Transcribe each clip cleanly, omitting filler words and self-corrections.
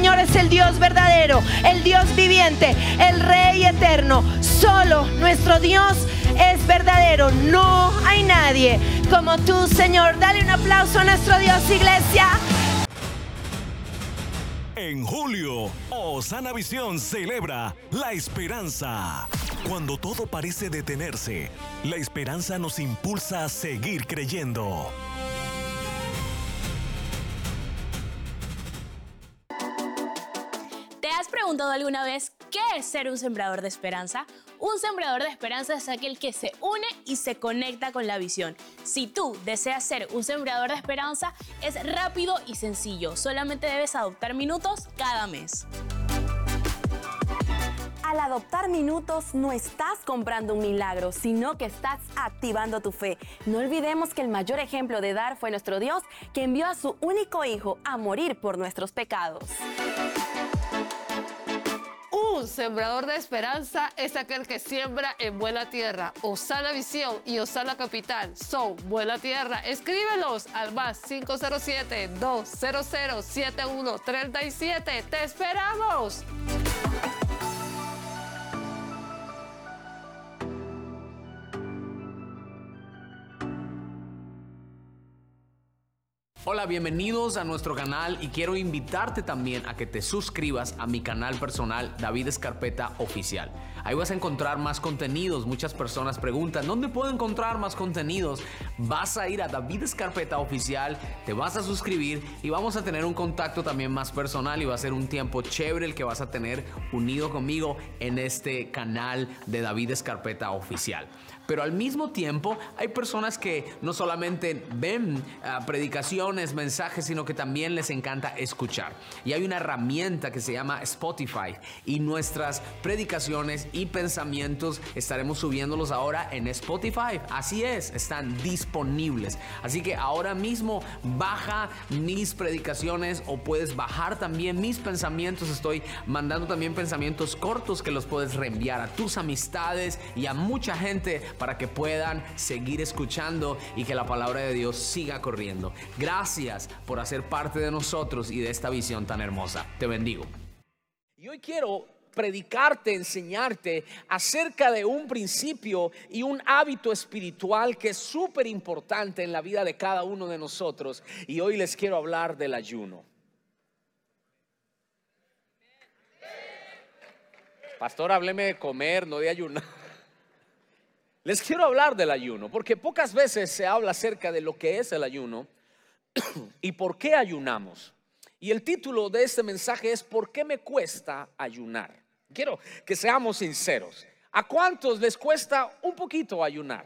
Señor es el Dios verdadero, el Dios viviente, el Rey eterno. Solo nuestro Dios es verdadero. No hay nadie como tú, Señor. Dale un aplauso a nuestro Dios, iglesia. En julio, Osana Visión celebra la esperanza. Cuando todo parece detenerse, la esperanza nos impulsa a seguir creyendo. ¿Te has preguntado alguna vez qué es ser un sembrador de esperanza? Un sembrador de esperanza es aquel que se une y se conecta con la visión. Si tú deseas ser un sembrador de esperanza, es rápido y sencillo. Solamente debes adoptar minutos cada mes. Al adoptar minutos no estás comprando un milagro, sino que estás activando tu fe. No olvidemos que el mayor ejemplo de dar fue nuestro Dios, que envió a su único hijo a morir por nuestros pecados. Un sembrador de esperanza es aquel que siembra en buena tierra. Osana Visión y Osana Capital son buena tierra. Escríbelos al más 507-200-7137. ¡Te esperamos! Hola, bienvenidos a nuestro canal y quiero invitarte también a que te suscribas a mi canal personal David Escarpeta Oficial. Ahí vas a encontrar más contenidos. Muchas personas preguntan, ¿dónde puedo encontrar más contenidos? Vas a ir a David Escarpeta Oficial, te vas a suscribir y vamos a tener un contacto también más personal y va a ser un tiempo chévere el que vas a tener unido conmigo en este canal de David Escarpeta Oficial. Pero al mismo tiempo hay personas que no solamente ven predicaciones, mensajes, sino que también les encanta escuchar. Y hay una herramienta que se llama Spotify y nuestras predicaciones y pensamientos estaremos subiéndolos ahora en Spotify. Así es, están disponibles. Así que ahora mismo baja mis predicaciones o puedes bajar también mis pensamientos. Estoy mandando también pensamientos cortos que los puedes reenviar a tus amistades y a mucha gente para que puedan seguir escuchando y que la palabra de Dios siga corriendo. Gracias por hacer parte de nosotros y de esta visión tan hermosa. Te bendigo. Y hoy quiero predicarte, enseñarte acerca de un principio y un hábito espiritual que es súper importante en la vida de cada uno de nosotros. Y hoy les quiero hablar del ayuno. Pastor, hábleme de comer, no de ayunar. Les quiero hablar del ayuno, porque pocas veces se habla acerca de lo que es el ayuno y por qué ayunamos. Y el título de este mensaje es ¿por qué me cuesta ayunar? Quiero que seamos sinceros. ¿A cuántos les cuesta un poquito ayunar?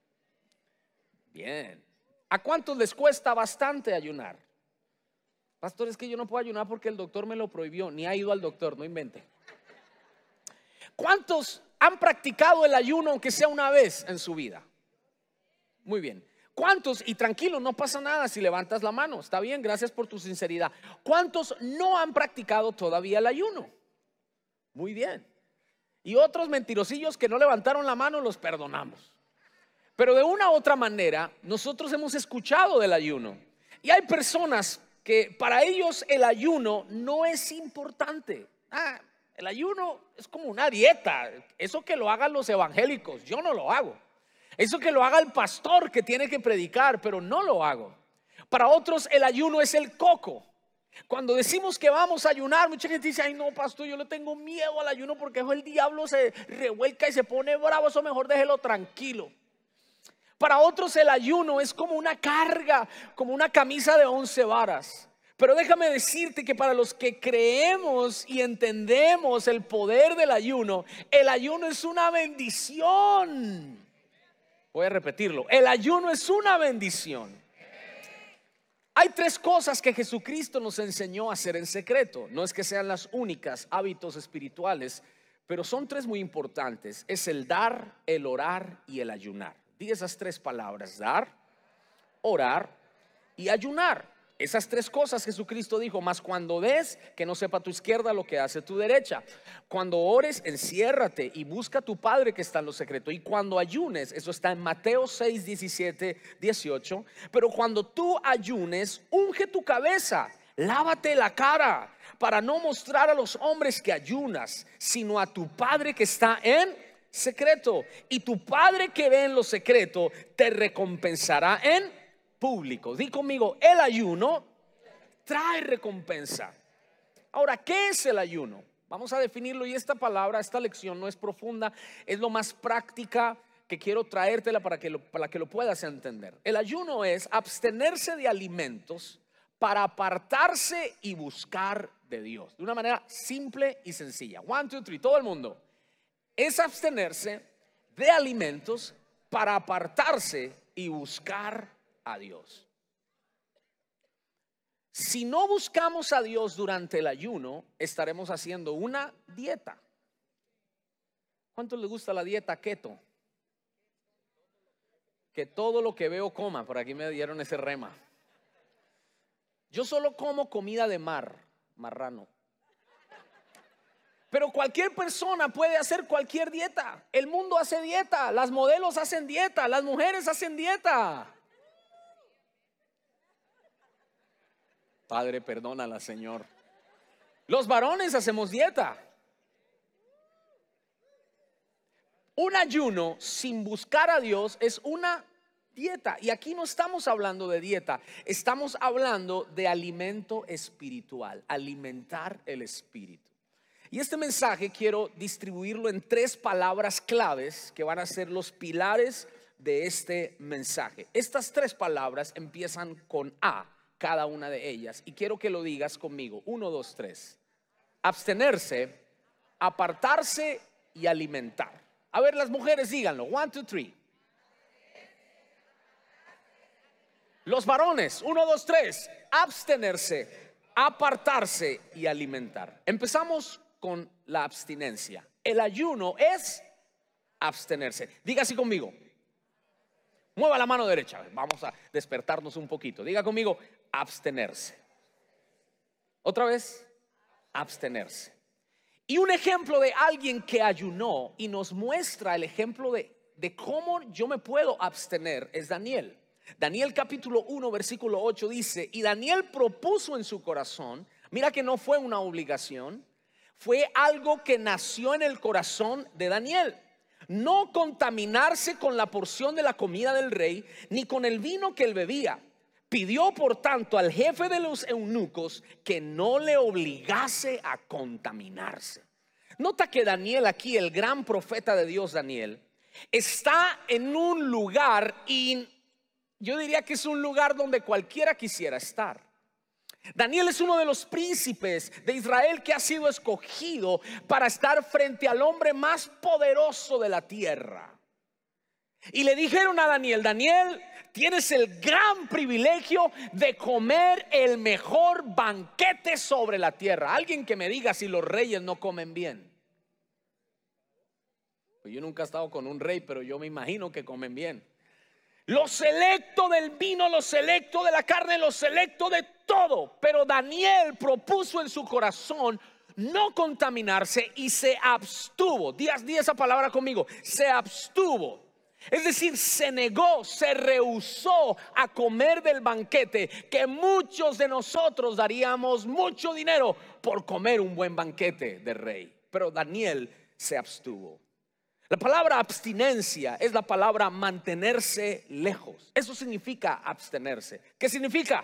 Bien. ¿A cuántos les cuesta bastante ayunar? Pastor, es que yo no puedo ayunar porque el doctor me lo prohibió. Ni ha ido al doctor, no invente. ¿Cuántos han practicado el ayuno aunque sea una vez en su vida? Muy bien. ¿Cuántos? Y tranquilo, no pasa nada si levantas la mano. Está bien, gracias por tu sinceridad. ¿Cuántos no han practicado todavía el ayuno? Muy bien. Y otros mentirosillos que no levantaron la mano los perdonamos. Pero de una u otra manera nosotros hemos escuchado del ayuno. Y hay personas que para ellos el ayuno no es importante. El ayuno es como una dieta. Eso que lo hagan los evangélicos, yo no lo hago. Eso que lo haga el pastor que tiene que predicar, pero no lo hago. Para otros el ayuno es el coco. Cuando decimos que vamos a ayunar, mucha gente dice, ay no pastor, yo le tengo miedo al ayuno porque el diablo se revuelca y se pone bravo, eso mejor déjelo tranquilo. Para otros el ayuno es como una carga, como una camisa de 11 varas. Pero déjame decirte que para los que creemos y entendemos el poder del ayuno, el ayuno es una bendición. Voy a repetirlo, el ayuno es una bendición. Hay tres cosas que Jesucristo nos enseñó a hacer en secreto. No es que sean las únicas hábitos espirituales, pero son tres muy importantes. Es el dar, el orar y el ayunar. Di esas tres palabras: dar, orar y ayunar. Esas tres cosas Jesucristo dijo: mas cuando des, que no sepa tu izquierda lo que hace tu derecha. Cuando ores, enciérrate y busca a tu Padre que está en lo secreto. Y cuando ayunes, eso está en Mateo 6, 17, 18. Pero cuando tú ayunes, unge tu cabeza Lávate la cara para no mostrar a los hombres que ayunas, sino a tu Padre que está en secreto. Y tu Padre que ve en lo secreto te recompensará en público. Di conmigo, el ayuno trae recompensa. Ahora, ¿qué es el ayuno? Vamos a definirlo, y esta lección no es profunda, es lo más práctica que quiero traértela para que lo puedas entender. El ayuno es abstenerse de alimentos para apartarse y buscar de Dios, de una manera simple y sencilla. 1, 2, 3, todo el mundo. Es abstenerse de alimentos para apartarse y buscar a Dios. Si no buscamos a Dios durante el ayuno, estaremos haciendo una dieta. ¿Cuánto les gusta la dieta keto? Que todo lo que veo coma. Por aquí me dieron ese rema. Yo solo como comida de marrano. Pero cualquier persona puede hacer cualquier dieta. El mundo hace dieta, las modelos hacen dieta, las mujeres hacen dieta. Padre, perdónala, Señor. Los varones hacemos dieta. Un ayuno sin buscar a Dios es una dieta. Y aquí no estamos hablando de dieta, estamos hablando de alimento espiritual, alimentar el espíritu. Y este mensaje quiero distribuirlo en 3 palabras claves que van a ser los pilares de este mensaje. Estas 3 palabras empiezan con A, cada una de ellas, y quiero que lo digas conmigo. 1, 2, 3. Abstenerse, apartarse y alimentar. A ver, las mujeres díganlo. 1, 2, 3. Los varones, 1, 2, 3. Abstenerse, apartarse y alimentar. Empezamos con la abstinencia. El ayuno es abstenerse. Diga así conmigo. Mueva la mano derecha. Vamos a despertarnos un poquito. Diga conmigo, abstenerse. Otra vez, abstenerse. Y un ejemplo de alguien que ayunó y nos muestra el ejemplo de cómo yo me puedo abstener es Daniel. Daniel capítulo 1 versículo 8 dice: y Daniel propuso en su corazón, mira que no fue una obligación, fue algo que nació en el corazón de Daniel, no contaminarse con la porción de la comida del rey, ni con el vino que él bebía. Pidió por tanto al jefe de los eunucos que no le obligase a contaminarse. Nota que Daniel aquí, el gran profeta de Dios Daniel, está en un lugar, y yo diría que es un lugar donde cualquiera quisiera estar. Daniel es uno de los príncipes de Israel que ha sido escogido para estar frente al hombre más poderoso de la tierra. Y le dijeron a Daniel: Daniel, tienes el gran privilegio de comer el mejor banquete sobre la tierra. Alguien que me diga si los reyes no comen bien. Pues yo nunca he estado con un rey, pero yo me imagino que comen bien. Lo selecto del vino, lo selecto de la carne, lo selecto de todo. Pero Daniel propuso en su corazón no contaminarse y se abstuvo. Di esa palabra conmigo: se abstuvo. Es decir, se negó, se rehusó a comer del banquete que muchos de nosotros daríamos mucho dinero por comer un buen banquete de rey. Pero Daniel se abstuvo. La palabra abstinencia es la palabra mantenerse lejos. Eso significa abstenerse. ¿Qué significa?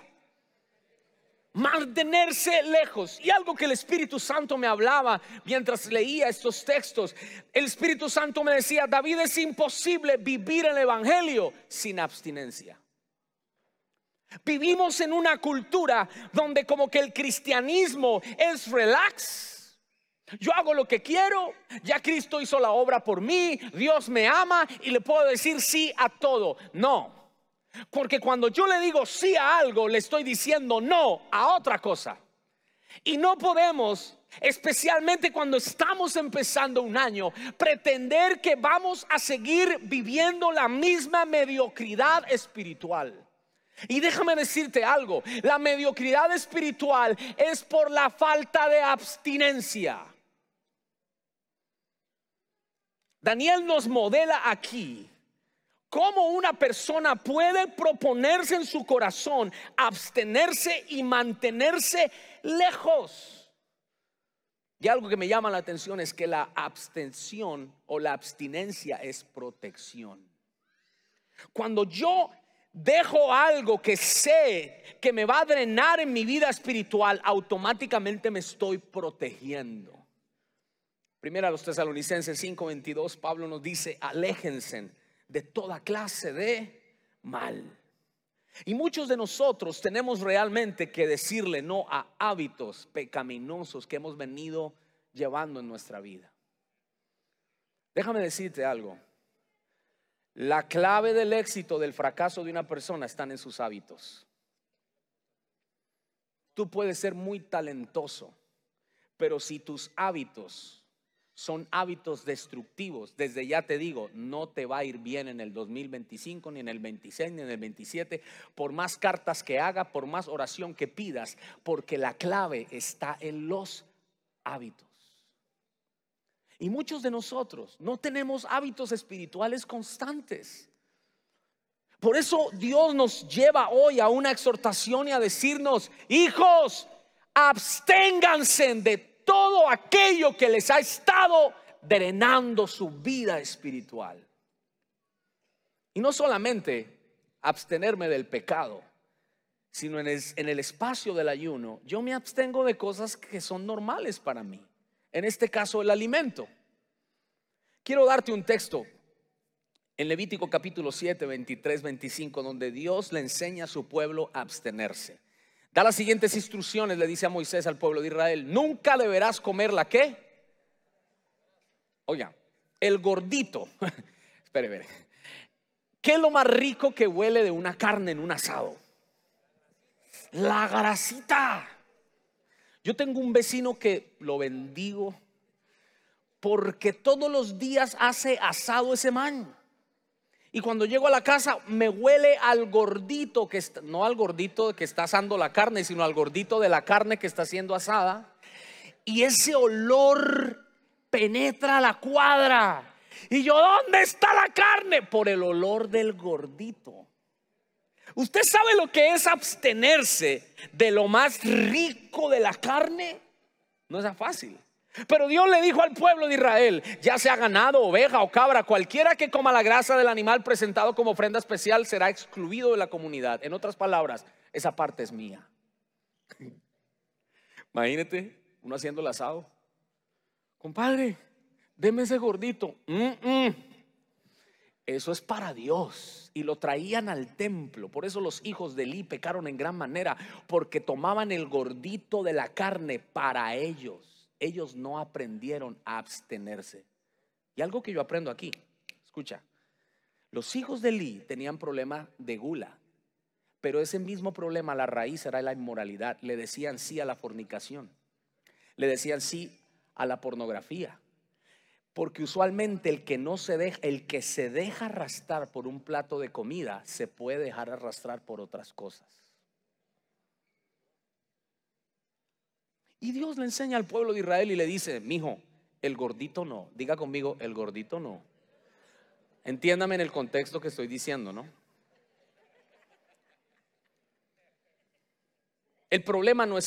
Mantenerse lejos. Y algo que el Espíritu Santo me hablaba mientras leía estos textos, el Espíritu Santo me decía: David, es imposible vivir el evangelio sin abstinencia. Vivimos en una cultura donde como que el cristianismo es relax. Yo hago lo que quiero, ya Cristo hizo la obra por mí, Dios me ama y le puedo decir sí a todo. No. Porque cuando yo le digo sí a algo, le estoy diciendo no a otra cosa. Y no podemos, especialmente cuando estamos empezando un año, pretender que vamos a seguir viviendo la misma mediocridad espiritual. Y déjame decirte algo: la mediocridad espiritual es por la falta de abstinencia. Daniel nos modela aquí ¿Cómo una persona puede proponerse en su corazón abstenerse y mantenerse lejos? Y algo que me llama la atención es que la abstención o la abstinencia es protección. Cuando yo dejo algo que sé que me va a drenar en mi vida espiritual, automáticamente me estoy protegiendo. Primera a los Tesalonicenses 5:22, Pablo nos dice: aléjense de toda clase de mal. Y muchos de nosotros tenemos realmente que decirle no a hábitos pecaminosos que hemos venido llevando en nuestra vida. Déjame decirte algo: la clave del éxito, del fracaso de una persona están en sus hábitos. Tú puedes ser muy talentoso, pero si tus hábitos son hábitos destructivos, desde ya te digo, no te va a ir bien en el 2025, ni en el 26, ni en el 27, por más cartas que haga, por más oración que pidas, porque la clave está en los hábitos. Y muchos de nosotros no tenemos hábitos espirituales constantes. Por eso Dios nos lleva hoy a una exhortación y a decirnos: hijos, absténganse de todo aquello que les ha estado drenando su vida espiritual. Y no solamente abstenerme del pecado, sino en el espacio del ayuno, yo me abstengo de cosas que son normales para mí. En este caso, el alimento. Quiero darte un texto en Levítico capítulo 7, 23, 25, donde Dios le enseña a su pueblo a abstenerse. Da las siguientes instrucciones, le dice a Moisés al pueblo de Israel: nunca deberás comer la ¿qué? Oiga, el gordito. Espere. ¿Qué es lo más rico que huele de una carne en un asado? La grasita. Yo tengo un vecino que lo bendigo porque todos los días hace asado ese man. Y cuando llego a la casa me huele al gordito que está, no al gordito que está asando la carne, sino al gordito de la carne que está siendo asada. Y ese olor penetra la cuadra. Y yo: ¿dónde está la carne? Por el olor del gordito. ¿Usted sabe lo que es abstenerse de lo más rico de la carne? No es tan fácil. Pero Dios le dijo al pueblo de Israel: ya sea ganado, oveja o cabra, cualquiera que coma la grasa del animal presentado como ofrenda especial será excluido de la comunidad. En otras palabras, esa parte es mía. Imagínate uno haciendo el asado: compadre, deme ese gordito. Eso es para Dios. Y lo traían al templo. Por eso los hijos de Elí pecaron en gran manera, porque tomaban el gordito de la carne para ellos. Ellos no aprendieron a abstenerse. Y algo que yo aprendo aquí, escucha: los hijos de Elí tenían problema de gula, pero ese mismo problema, la raíz era la inmoralidad. Le decían sí a la fornicación, le decían sí a la pornografía, porque usualmente el que se deja arrastrar por un plato de comida se puede dejar arrastrar por otras cosas. Y Dios le enseña al pueblo de Israel y le dice: mijo, el gordito no. Diga conmigo: el gordito no. Entiéndame en el contexto que estoy diciendo, ¿no? El problema no es